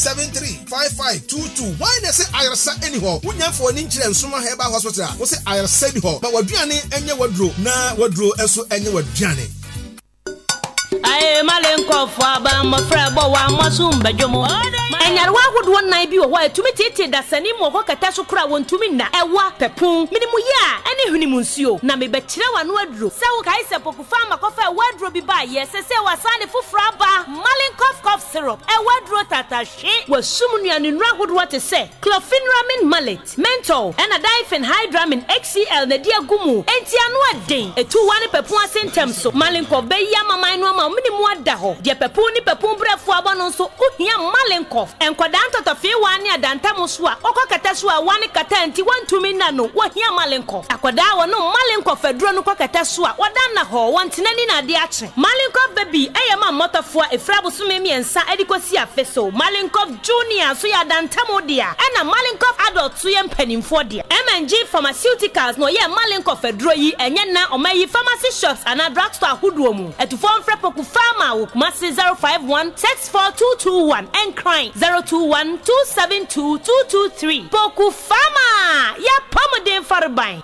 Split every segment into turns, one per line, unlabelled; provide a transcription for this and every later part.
735522. Why they say ayarsa anyhow? Wunya for ni nchire nsoma heba hospital. Wo say ayarsa bi ho. Ma waduane enye wadro na wadro enso enye waduane.
Aye malenko fo aba mo frebo wa mosum badwomo. Enyarwa hodo nan bi wo ho atumi tete dasani mo ho kata so kura wontumi na ewa pepun minimu ya ene hunimu nsuo na mebekire wa no aduro se wo kai se pokufa makofa wadro bi ba ye se wa sane fufura ba malenko cough syrup wadro tatashi wa sumnuane nura hodo te se clofenramin mallet menthol and a diphenhydramine HCl na dia gumu enti anu aden etu wane pepun asentem so malenko be ya maman no ma minimu ada ho de pepun ni pepun brefo aba no so ohia malenko enkodanto to fi wane adanta muso a okokata so a wane kata enti wantumi na no wohia malenko akoda wo no malenko fedro no kokata so a wadanna ho wantenani na ade ache malenko baby eyema motofo efrabo so memiensa edikosi afeso malenko junior so ya danta modia ena malenko adult so ye mpanimfo de MNG pharmaceuticals no ye malenko fedro yi enye na omayi pharmacy shops and drugstore huduo mu etufo mfrepoku farma wo kumasi 05164221 and crime 0212722223 Poku Fama ya pomodin farban.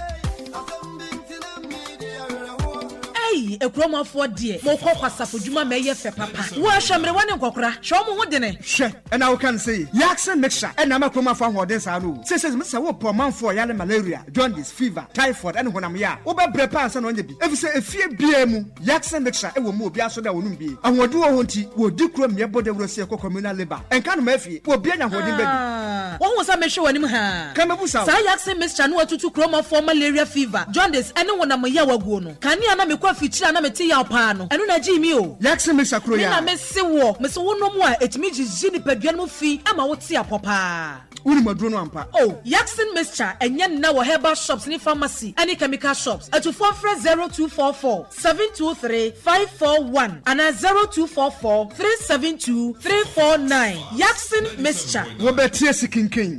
Ekroma for dear, mo kwasa fodwuma meye fe papa. Wo hwemre wone nkokora, hwe mo ho de ne.
Hwe, and I can say, Yaksen mixture, and I'm a croma for hoden sanu. Says Mr. Wo poman for yale malaria, jaundice, fever, typhoid, and honam ya. Oba brepa san onye bi. If say a fear biemu, Yaksen mixture e wo mo bia so da wonum bi. And wo do honti, wo di krom ye bode wo se communal labor. And kan mafi, wo bia nya hodin baby.
Won wo sa me hwe wanim ha.
Kan mebusa.
Sa Yaksen mixture no atutu kroma for malaria fever, jaundice, and honam ya waguo no. Kan ya na me kwa fichira na meti ya opa no enu na ji mi o
Yaksen mixture kro ya
na me se wo no mu a etimi jiji ni padua no fi ama wo te apopa
uni maduro no ampa
oh Yaksen mixture enye na wo herbal shops ni pharmacy any chemical shops atufo frɛ 0244 723 541 and 0244 372 349 Yaksen mixture
wo betie sikinkin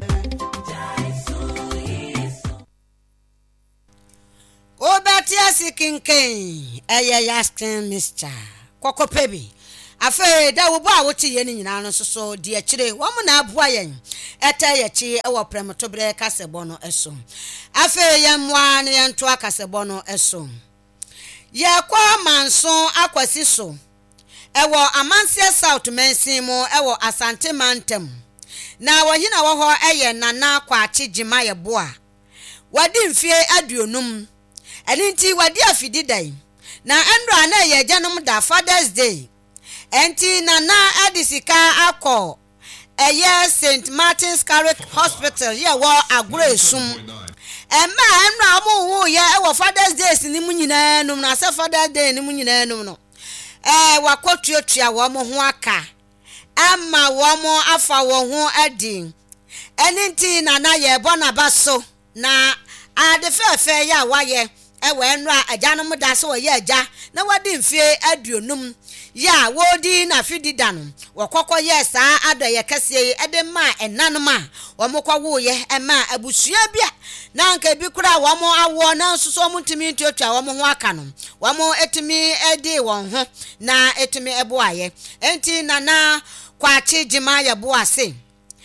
Obetia sikinkin eye Yaksen mixture koko pebi afa da wo bo a wo tie ni nyina no so de akire wo mo na aboa yen eta ye chi e wo premotobre kasebo no eso afa ye mwa ne yento akasebo no eso ye kwa manso akwasi so e wo amansie south mensin mo e wo asante mantem na wo hina wo ho eye nana kwa achigima ye boa wadi mfie aduonum Eninti wadi afidi dai na endro ana ye janum da Father's Day enti nana adisika akọ eye St Martin's Catholic Hospital ye wo agro esum emma endro amu ye wo Father's Day ni munyina num na se Father's Day ni munyina num no wakotuatua wo mo ho aka amma wo mo afa wo ho adi eninti nana ye bona baso na adefefe ya waye ewe nra ajanum da so ye aja na wadi mfie aduonum ya wodi na fididanu wokoko ye saa adoye kase ede ma enanum a womokwa wo ye ema abusua bia na nka bi kura womo awo na nsoso mutimi ntuatwa womo ho aka no womo etimi edi won ho na etimi eboaye enti nana kwa chijima ya boase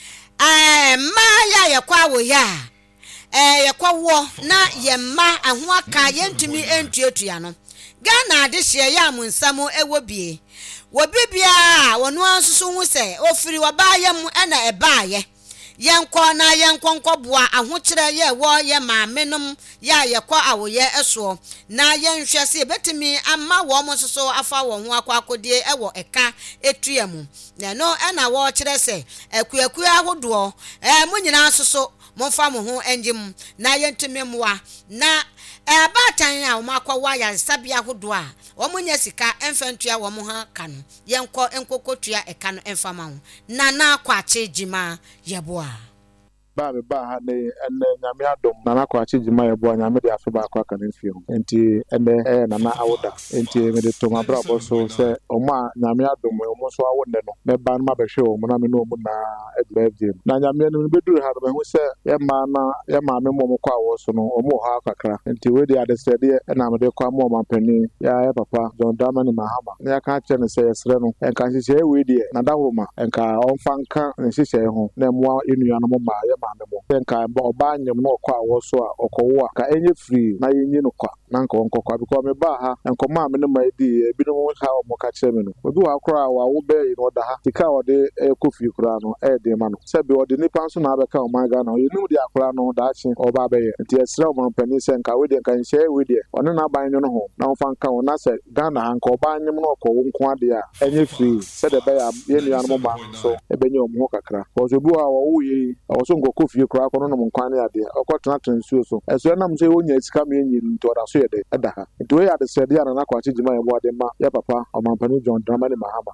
ma ya kwa wo ya yakwawo na yemma aho aka yentumi entuatua no Ghana adehye ya amunsamo ewobie wobibia wono ansusu hu se ofiri wabayam ena ebaaye yenkọ na yenkonkoboa ahokyere ye wo ye maamenom ya yekọ awoye eso na yenhwe se betimi amma wo mo soso afa wo ho akwakodie ewo eka etuamu na no ena wo kyere se akuaku ahodo munyina soso monfa mo ho enjim na yentumi mwa na abatan a umakwa waya sabia hodo a omunya sika emfantua wo mo ha kanu yenko enkokotua eka no emfama ho na na kwache jima yeboa
ba ha ne enne nyame adom na nakwachi jima yebo nyame de afi ba akwa kan mfie ho enti enne na awoda enti me de to mabrabo so se oma nyame adom omo so awonde no me ba ma behwe omo na me no omo na edbefje na nyame no beduru ha me hu se ye ma me mo kwa wo so no omo ha kakra enti we de adesede na me de kwa mo mampani ya papa John Dramani Mahama na ya ka che ne se yesre no enka hihye we de na dawoma enka onfanka nhihye ho na mo enua no mo ma ye ma me mo enka oba anyem no kwa wo so a okowo a ka enye free na yenyi no kwa na nka onkokwa because me ba ha enkoma me no ma di ebi no ha o mo ka che me no obi wa akora wa wo be no da ha tika o de kofi kura no de ma no se be o de nipa nso na abeka o ma ga na o yenu de akora no da chi o ba be ye nti esre o mo pani se nka we de nka nhye we de ono na ban no ho na onfanka o na se Ghana ha nka oba anyem no ko wo nko ade a enye free se de be ya yenua no mo ma so ebenye o mo kakra because obi wa wo yi o so nko kofi kura ko no mo nkwane ade okotena tensuo so eso na mse wonya esika me nyi nto da so ye de eda ha nti we ya de sede ya na kwachi jima yebo ade ma ya papa omampani John Dramani Mahama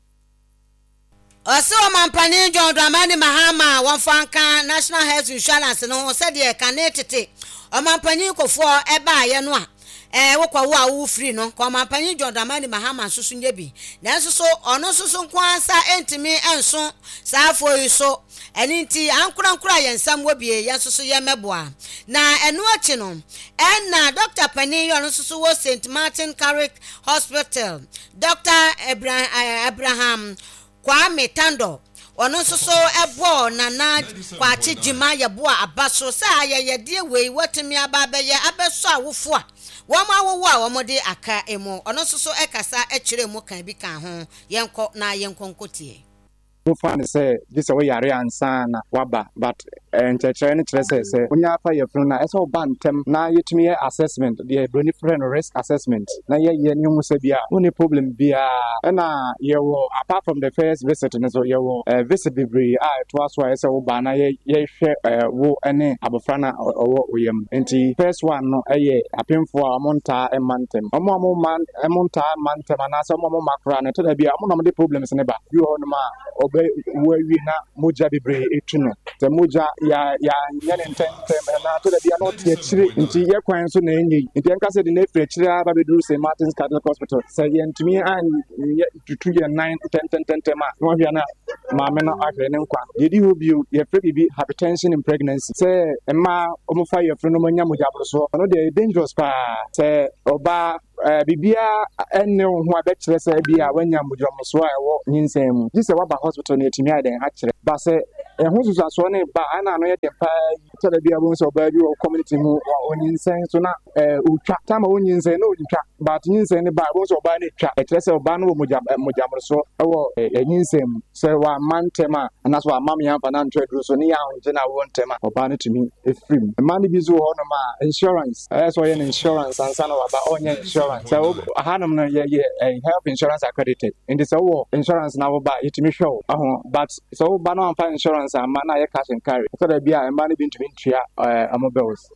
Oso omampani John Dramani Mahama wonfanka National Health Insurance no se de kanetete omampani kofo eba ye no a wokwa wo a wo free no kwa omampani John Dramani Mahama susu nye bi na susu ono susu nkwansa entimi enso saafo yi so eninti ankura yensam wobie yesusu ye meboa na enu achi no na Dr. Pani ono susu wo St. Martin Carrick Hospital Dr. Abraham Kwame Tando ono susu ebo nana kwachi jima yeboa abaso sa ye de we watimi ababeye abeso awofo a woma wowo a womode aka emo ono susu ekasa ekire mu kan bi kan ho yenko na yenkonkotie
Fun say this way yare ansa na waba but enchechere ne kire say onya afa yefunu na eso bantem na yetumi assessment the brony friend risk assessment na ye ni hu se bia oni problem bia na ye wo apart from the first visit so ye wo visit degree to aso say wo ba na ye hwe wo ene abofra na owo oyem enti first one no eye apemfo amonta emantem omo man emonta mantem na so omo makra na to da bia omo no de problems ne ba bi ho no ma we na moja bibre etuno the moja ya nyane ntentem na to da bia no tie chire nti ye kwan so na enyi nti enka se de na efre chire aba be duru St. Martin's Catholic Hospital say ye ntimi an tutu ye 9 10 ma no bia na ma me no ahwe ne nkwa ye di hobiu ye fre bibi hypertension in pregnancy say emma omofa ye fre no manya moja abroso no de dangerous pa say oba bibia enne ho abekire say bia wanya moja moso a wo nyinsem ji say waba hospital na etimi aden ha kire ba say ehun susaso ne ba ana no ye de pa tele bia bo so ba bi o community mu onyinsen so na utwa tama onyinsen na utwa but nyinsen ne ba bo so ba ne twa ekire say oba no moja mroso ewo enyinsen say wa mantema na so amam ya fa na ntwedru so ne ya onje na wo ntema oba no tumi efrim man bi zo ho no ma insurance so ye insurance ansa na waba onye insurance so ahanum no ye health insurance accredited and so insurance na wo ba itimi hwe but so ba no amfa insurance ama na ye cash and carry so da bia man bi ntumi ntua amobels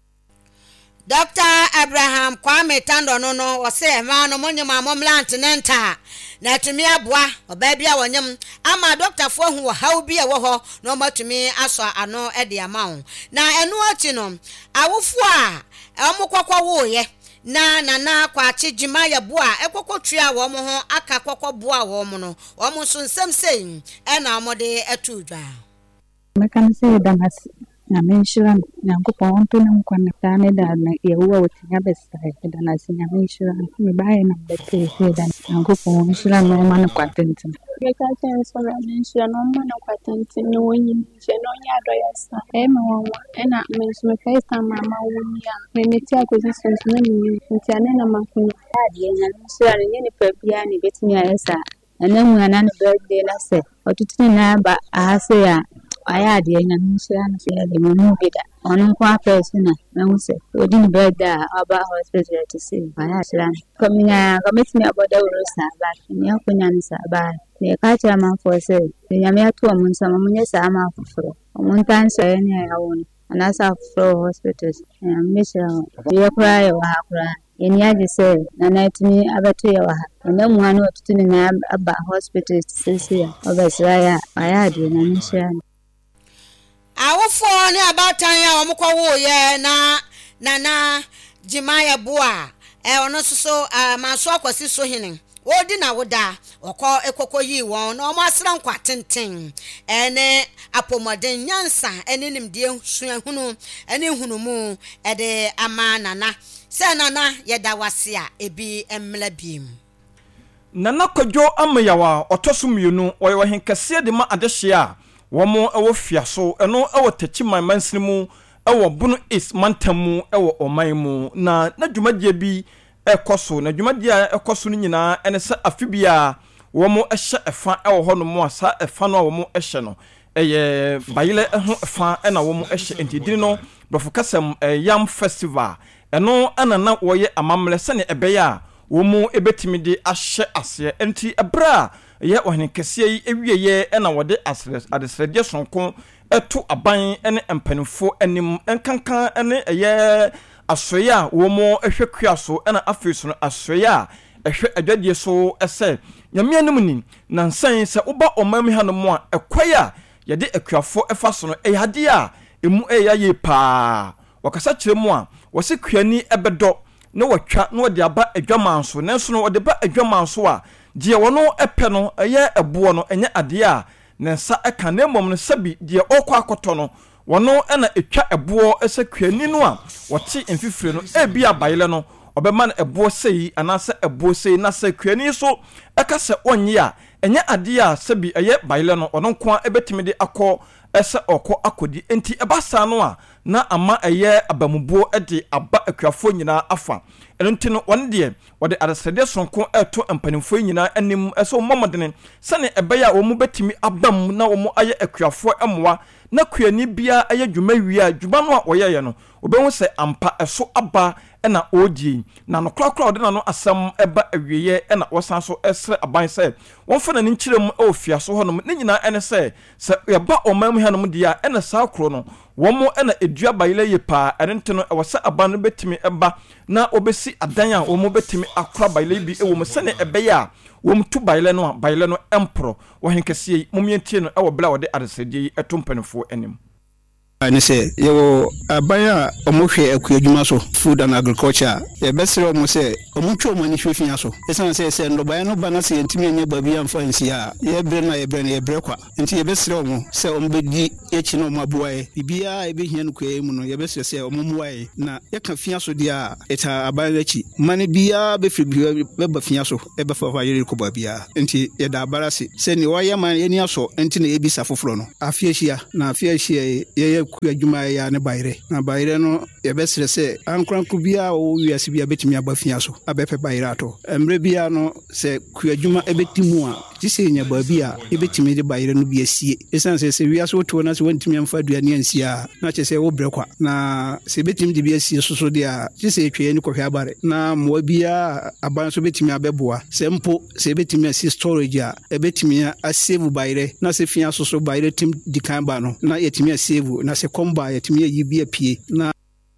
Dr. Abraham Kwame Tando no wose ma no monyema amomlant nenta na tumi aboa oba bia wonyem ama doctor fo hu haw bia wo ho no matumi aso ano e de ama ho na enu achi no awofo a omokokwa wo ye na kwachi jima ya boa ekokotwa wo mo ho aka kokko boa wo mo no wo mo so nsem sei e na amode atudwa
mekan se damas na mention na nkopon to na nkwana tane da na yewa wotinya besta da na sinya mention me bae na bete se da nkopon mention no man kwatenti
mekan se so na mention no man kwatenti no wonyi je no nya do yasa e me wonwa e na mention kai sa mama wonia me meti acquisition no ni nti ane na makunya ade nya mention ni ni pabia ni betimi ayesa na mu ana no birthday na se otutuni na ba ahase ya aya de nya nshira na se de mu bida onu kwa persona na use odin beda aba hospital to see aya shira komina kometimi aboda urusa ba ni akunya nsa ba ne ka cha man for se nya me atu mun sama munye sa ma fufuro mun tan so ne ya won ana sa fufuro hospital misha ye kura ya wa kura yeni aje se na naitimi abatu ya wa na mu anu tutuni na aba hospital to see obesra ya aya de na nshira
awofo ne abatan ya omkwo wo ye na Jimaya boa ono so manso akwasi so hene odi na woda okọ ekokoyi won na omo asra nkwa tenten ene apomoden nyansa ene nimde suahunu ene hunumu ede ama nana se nana yeda wase a ebi emla biem
nana kodwo amayawa otosumienu oyewa henkase de ma adehye a womo ewo fiaso eno ewo tachiman mansinimu ewo bunu is mantamu ewo omanmu na dwumadie bi ekoso na dwumadie ekoso nyina ene se afibia womo ehye efa ewo ho no mo asa efa no womo ehye no eye bayile ho efa ena womo ehye entidini no brofokasem yam festival eno anana woye amamle sene ebeya womo ebetimi de ahye ase enti ebra ye ohenkese yi ewieye ena wode adesrede sonko eto aban ene empanifo anim enkankan ene eye asoya womo ehwe kuaso ena afeso no asoya ehwe adwadie so ese nyamianim ni nansan se oba omam ha no mo a ekwaya yede akuafo efa so no eyade a emu eyaye pa wakasa kiremu a wose kuani ebedo na watwa na wode aba adwamanso nanso no wode ba adwamanso a die wono epe no eye ebo no enye ade a nensa eka na emom no sabi die okwa akoto no wono na etwa ebo ese kuani no a wote emfifire no ebi abayele no obema na ebo sei anase ebo sei na se kuani so eka se onye a enye ade a sabi eye bayele no ono kwa ebetimi de akọ ese okọ akodi enti ebasa no a na ama eye abamubuo ede aba akuafo nyina afa enti no won de wode adasede sonko eto empanimfo nyina anim eso momodene sane ebeya wo mu betimi abam na wo mu aye akuafo emwa na kuani bia aye dwuma wi dwuma no a oyeye no obehu se ampa eso aba ena odi na no krakra ode na no asem eba awieye ena wosan so esre aban se won fa na nkyirem ofia so honom ne nyina ene se yeba omam hanom dia ena sa kro no womo ena edua bayile yepa erente no ewose aban no betimi eba na obesi adan a womo betimi akra bayile bi ewo sene ebeya wom tu bayile no empro wo henkese momientie no ewo bla wode aresedi etompanifo anim
I say, you abaya omohwe akuyadwuma so food and agriculture. Ye besere omo say omuntwo mani hwehwia so. Esan say no baya no bana say ntimi anya babi amfa nsi a. Ye bre na ye bre kwa. Nti ye besere omo say ombedi echi no omo aboae. Bibia ebe hia no kwae mu no ye besere say omo muae na ye ka fia so dia eta abaya echi. Mani bia be firi be fia so e be fa yere ko babia. Nti ye da barase say ni waya man ye ni aso nti na ye bisa foforo no. Afia hia na afia hia ye kuyadwuma ya ne bayire na bayire no yebesere se ankranko bia o wiase bia betimi abafia so abepe bayire ato emre bia no se kuyadwuma ebetimu a tise nya babia ebetimi de bayire no bia sie esan se wiase oto na se wantimi amfa aduane ansia na che se wo brekwa na se betimi de bia sie soso de a tise etwe ni kohwe abare na mo bia aban so betimi abeboa se mpo se betimi asi storage a ebetimi a save bayire na se fia soso bayire tim dikan ba no na yetimi a save na se komba yetimi yibi apie na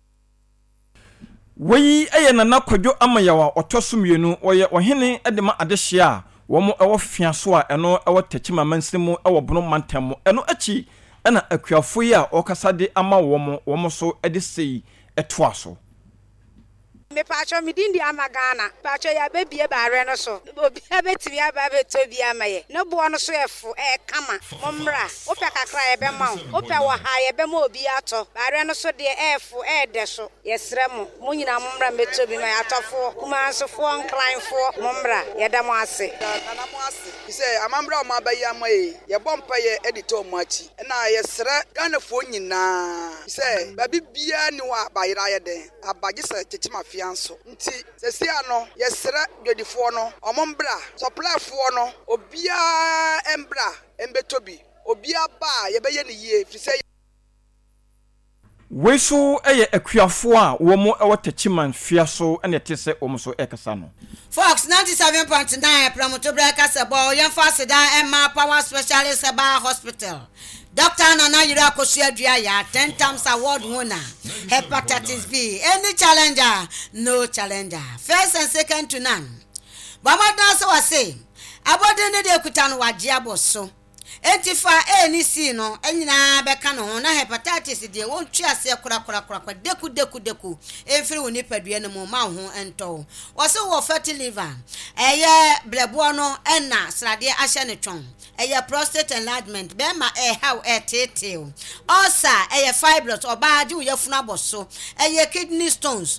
wei eye na nakwadwo amayawa otosumienu oye ohene edema adehye a womo ewo fia so a eno ewo tachima mansimu ewo bono mantam eno achi ena akuafo yi a okasa de ama womo so edesei etoaso
me pacho mi dindi amagana pacho ya bebie bare no so obi abetimi aba betobi amaye no bo no so efu kama momra opa kakra ebe ma opa wa ha ebe ma obi ato bare no so de efu de so yesrem mo nyina momra metobi ma atofo kuma ansofo nkranfo momra yeda mo ase kana mo ase
se amambra o ma bayi amaye ye bompa ye editor mo achi na yesre ganafo nyina se babi bia ni wa bayira ye den abaje se tichima so nti sesi ano yesere dwedifo no omombra supplyfo no obia embra embetobi obia ba yebeye ne yie fise
weso eye akuafo a womo ewatachiman fiaso ene tese omso ekasa no
Fox 97.9 promoto breaka sebo yemfa seda Emma Power Specialist Eba Hospital. Dr. Nana Yira Kosuadua ya 10 times award winner. Hepatitis B. Any challenger? No challenger. First and second to none. Bama danso wase. Abode ne de kutano waji aboso. entifa eni si no enyina beka no ho na hepatitis de won twa se kora deku efiri woni padua ne mu ma ho ento wo se wo fatty liver eye blebo no na srade ahye ne twon eye prostate enlargement be ma how tete ulcer eye fibroids obaaje wo yafunu aboso eye kidney stones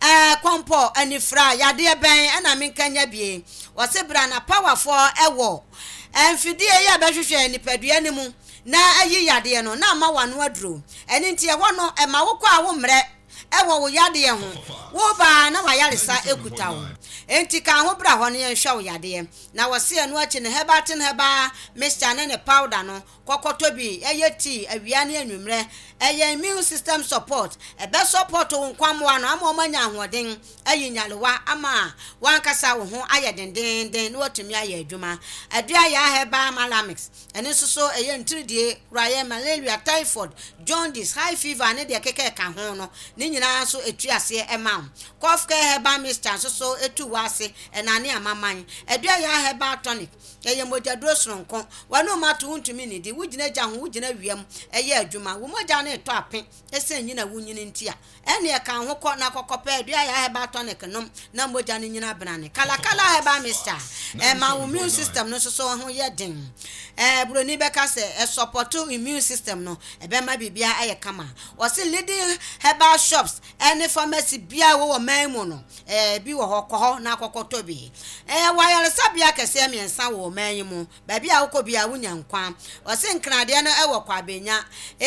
kompo anifra yade ben na menkanya bie wo se bra na powerful ewo enfidie ya behwehwe nipadua ne mu na ayi yade no na ma wano aduro eni ntie ho no ma wo kwa wo mre ewo wo yade ho wo ba na wa yaresa ekuta wo enti ka ho bra ho ne yenhwa wo yade na wo se enu achi ne heba mixture ne powder no kokoto bi eye tea awia ne anwumre eye immune system support ebe support wo nkwamwa no ama omanya ahoden ayi nyalewa ama wankasa wo ho aye denden no otumi aye adwuma adua ya heba malamix ene soso eye ntridie raye malaria typhoid jaundice high fever ne de keke ka ho no ne nyina so etuase ema cough care heba mixture soso etu wase enane amaman adua ya heba tonic eye mojadro sonko wanu matu ntumi ni di wugina ja ho wugina wiam eye adwuma wo moja ne to ape ese nyina wunyini ntia ene ka ho ko na kokopa adua ya heba tonic nom na moja ne nyina benane kala heba mixture ma immune system no so ho ye den broni beka se support immune system no ebe ma bibia aye kama o se leading herbal shops any pharmacy bia wo man mu no bi wo ho na kokoto bi wayare sabia kese miensa wo man mu ba bia wo ko bia wunya nkwa o se nkranade no ewo kwa benya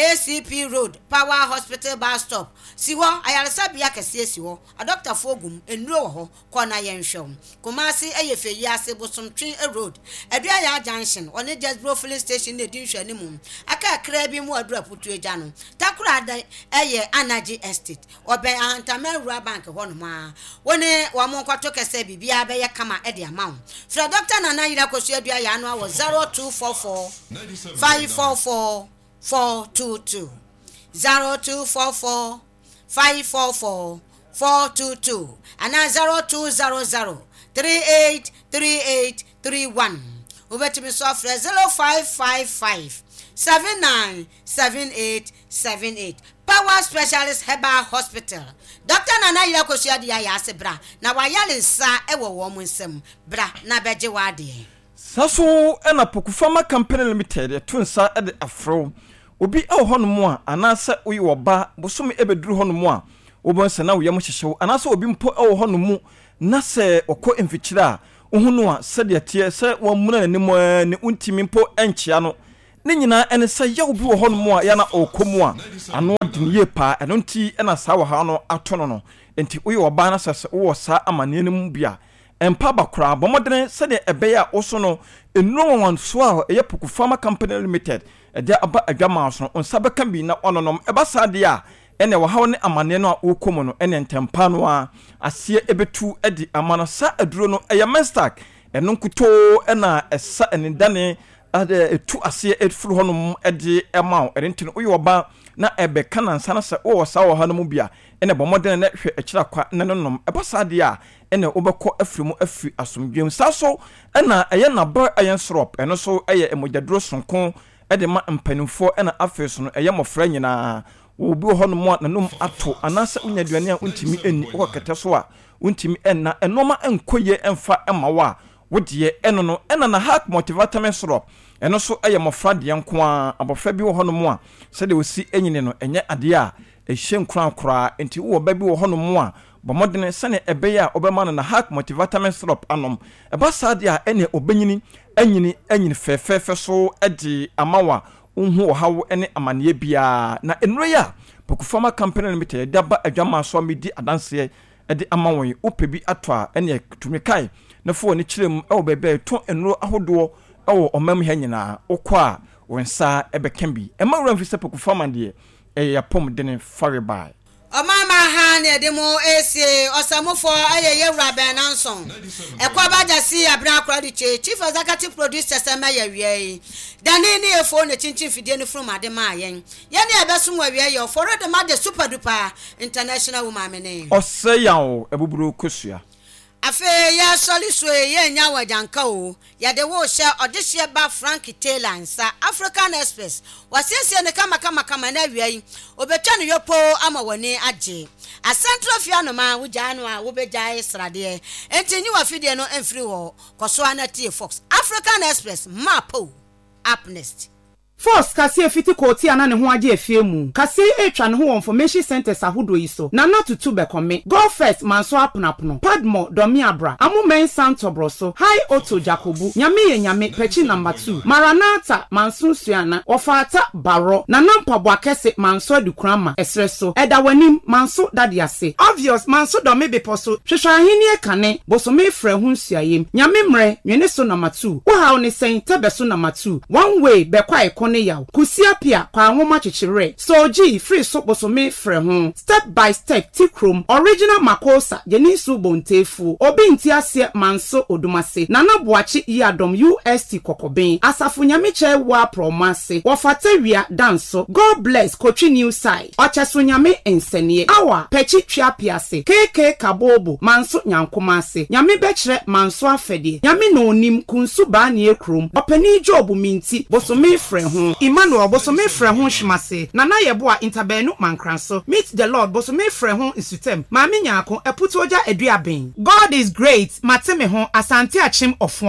ACP road power hospital bus stop si wo ayare sabia kese si wo a doctor fogum enuro ho ko na yenhwem Kumasi ayefe yase bosomtwe road adua ya junction one Jasbro filling station ne dinhwa ne mum aka kra bi mu adura putu eja no takura da eye energy estate oben ahantame rural bank ho no ma woni wa mo kwato kese bibia be ye kama e de amount fra doctor nana yira kosu adua ya no awo 0244 544 422 0244 544 422 and 0200 383831 ubetimi so afre 0555 797878 Power Specialist Herbal Hospital Dr. Nana Yakosia dia yasebra na wayale sa ewo wo munsem bra na beje wade
saso ena Pokufama Company Limited tunsa ede afro obi honomu a anase oyi woba bosomi ebeduru honomu a obonse na woyam hyehyew anase obi mpo honomu na se okọ emfikyira ohunu a sede tie se wamuna nanim ne untimi mpo enkyea no ne nyina ene se yawo bi wo honomu a ya na okomu a ano dinye pa eno nti ena sa wo ha no atono no enti oyi woba na sese wo sa amane nim bia empa bakra bomodene sede ebe ya oso no enuro wanso a eye Pokufama Company Limited ede aba adwama so onsa beka bi na ononom eba sade a ene wo hawo ne amane no a okomu no ene ntempa no a asie ebetu edi amana sa aduro no eye mestak eno nkuto ena esa enidane ade etu asie efuru honom edi ema erentino oyi oba na ebe kana sana se wo sa wo hanom bia ene bomodene na hwe ekira kwa nenonom eba sade a ene obekọ afrimu afri asomdwem saso ena eye na ba ayen srop eno so eye emojaduro sonko ede ma mpanimfo ena afeso no eye mofra nyina obi honom na nom ato anase unyaduane a untimi eni okete so a untimi enna enoma enkoye emfa emawa wodie eno no ena na hack multivitamin syrup eno so eye mofra de nko a abofra bi honom a sede osi enyine no enye ade a ehye nkran enti wo ba bi honom a bomodene sane ebe ya obema na hack multivitamin syrup anom eba sade a ene obenyini anyini fefefe so edi amawa unhu hawo ene amane bia na enro ya Pokufama Company Limited daba adwama so medi adanse edi amawon opebi atwa ene tumikai na fo ne kirem e obebe to enro ahodo e omam ha nyina okwa wensa ebekambi emawura mfise Pokufama de ya pom de ne faribai
Omama ha ne de mo ese osamofo ayeye wura nanson ekwa baja si abra akra di chief executive producer sama ya wie dani ni efo ne chinchin fidie ne from ade ma yen ye ne ebesum wa wie ye for the ma de super duper international woman ne
oseyawo ebuburu kosua
afe ya soli so ye nya wajanka o ya de wo hye odehye ba Frank Taylor nsa African Express wasiesie ne kama na wiai obetwa no yopo ama woni age a central fiano ma wuja no a wo beja israde enti nyi wafide no emfiri ho koso anati Fox African Express mapo up next.
Force kasi fiti koti ana ne ho age efie mu kasi etwa ne ho information centers ahodo yi so na not to be come go first manso aponapono Padmo Domi Abra amumen Santobro so High Auto Jacobu nyame pechi number 2 Maranatha manso suana ofata baro na nampa boakese manso adukrama esreso edawanim manso dadiase obvious manso Domi beposo hwehwahini ekane bosome frɛ ho suayem nyame mre nwene so number 2 wo hawo ne sen tebeso number 2 one way be kwa ne yaw kusia pia kwa nwoma chichire soji free so bosome frɛ ho step by step tikrom original makosa jenisu bontefu obi ntiase manso odumase nana boachi yadom UST kokoben asafo nyame wa promase wofata wia danso God bless Kochi new side ocheso nyame ensenie awa pechi twa piase KK kabobo manso nyankomase nyame bekire manso afede nyame no onim kunsu ba ne ekrom opani job minti bosome frɛ ho Emmanuel bosome frɛ ho hwimase nana yebo a interbenu mankranso meet the Lord bosome frɛ ho isutem maame nyaako eputo oja aduaben God is great mateme ho asante achim ofo